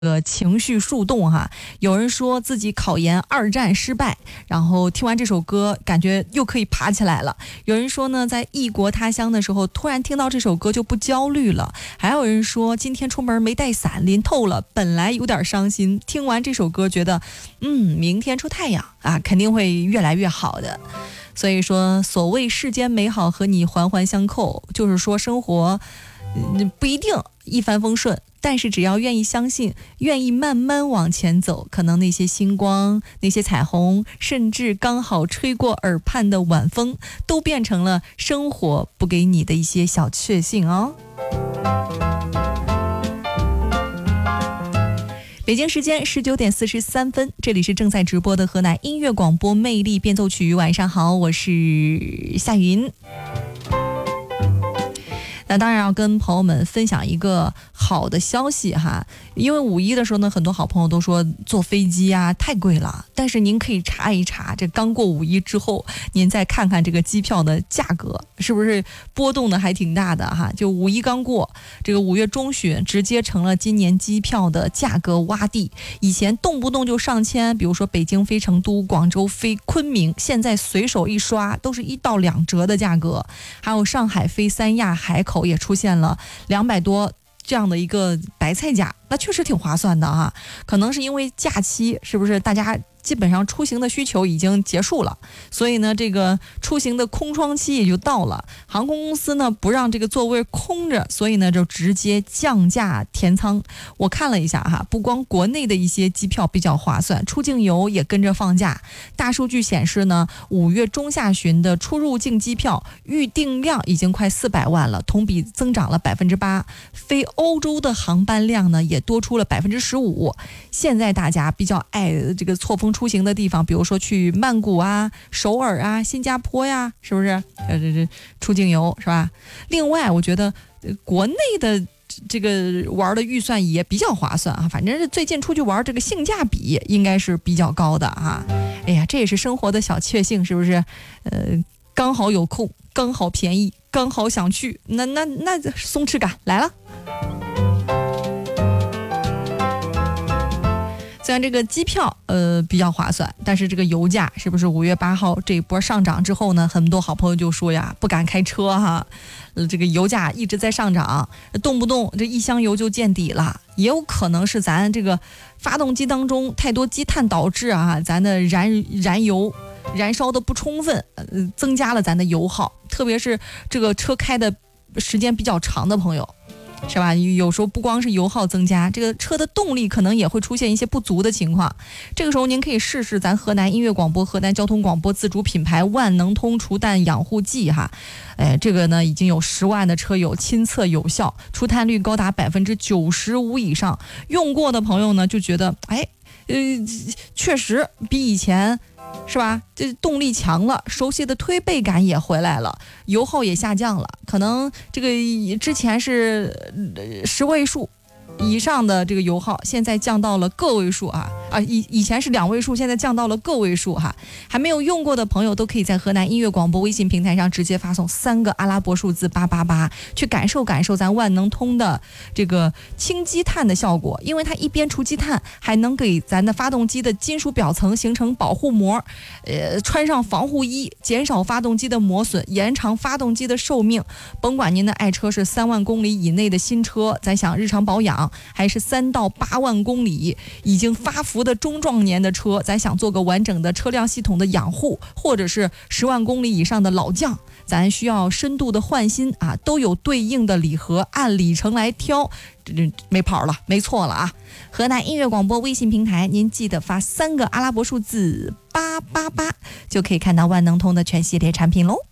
情绪树洞哈，有人说自己考研2战失败，然后听完这首歌感觉又可以爬起来了。有人说呢，在异国他乡的时候突然听到这首歌就不焦虑了。还有人说今天出门没带伞淋透了，本来有点伤心，听完这首歌觉得明天出太阳啊，肯定会越来越好的。所以说所谓世间美好和你环环相扣，就是说生活不一定一帆风顺，但是只要愿意相信，愿意慢慢往前走，可能那些星光，那些彩虹，甚至刚好吹过耳畔的晚风，都变成了生活不给你的一些小确幸哦。北京时间19点43分，这里是正在直播的河南音乐广播魅力变奏曲。晚上好，我是夏云。那当然要跟朋友们分享一个好的消息哈，因为5·1的时候呢，很多好朋友都说坐飞机啊太贵了，但是您可以查一查，这刚过5·1之后，您再看看这个机票的价格是不是波动的还挺大的哈。就5·1刚过，这个5月中旬直接成了今年机票的价格洼地，以前动不动就上千，比如说北京飞成都，广州飞昆明，现在随手一刷都是1到2折的价格。还有上海飞三亚海口也出现了200多这样的一个白菜价，那确实挺划算的哈。可能是因为假期，是不是大家基本上出行的需求已经结束了，所以呢，这个出行的空窗期也就到了。航空公司呢不让这个座位空着，所以呢就直接降价填舱。我看了一下哈，不光国内的一些机票比较划算，出境游也跟着放假。大数据显示呢，5月中下旬的出入境机票预订量已经快400万了，同比增长了8%。飞欧洲的航班量呢也多出了15%。现在大家比较爱这个错峰出行的地方，比如说去曼谷啊、首尔啊、新加坡呀，是不是？这出境游是吧？另外，我觉得国内的这个玩的预算也比较划算啊，反正是最近出去玩，这个性价比应该是比较高的啊。哎呀，这也是生活的小确幸，是不是？刚好有空，刚好便宜，刚好想去，那松弛感来了。虽然这个机票比较划算，但是这个油价是不是5月8号这一波上涨之后呢，很多好朋友就说呀不敢开车哈，这个油价一直在上涨，动不动这一箱油就见底了，也有可能是咱这个发动机当中太多积碳导致啊，咱的燃油燃烧的不充分，增加了咱的油耗，特别是这个车开的时间比较长的朋友，是吧？有时候不光是油耗增加，这个车的动力可能也会出现一些不足的情况。这个时候您可以试试咱河南音乐广播、河南交通广播自主品牌万能通除氮养护剂哈。这个呢已经有10万的车友亲测有效，除碳率高达95%以上。用过的朋友呢就觉得，确实比以前。是吧？这动力强了，熟悉的推背感也回来了，油耗也下降了。可能这个之前是10位数以上的这个油耗，现在降到了个位数以前是2位数，现在降到了个位数哈。还没有用过的朋友都可以在河南音乐广播微信平台上直接发送3个阿拉伯数字888，去感受咱万能通的这个清积碳的效果。因为它一边除积碳，还能给咱的发动机的金属表层形成保护膜，穿上防护衣，减少发动机的磨损，延长发动机的寿命。甭管您的爱车是3万公里以内的新车，咱想日常保养，还是3到8万公里已经发福的中壮年的车，咱想做个完整的车辆系统的养护，或者是10万公里以上的老将，咱需要深度的换新啊，都有对应的礼盒，按里程来挑，没跑了，没错了啊！河南音乐广播微信平台，您记得发3个阿拉伯数字888，就可以看到万能通的全系列产品喽。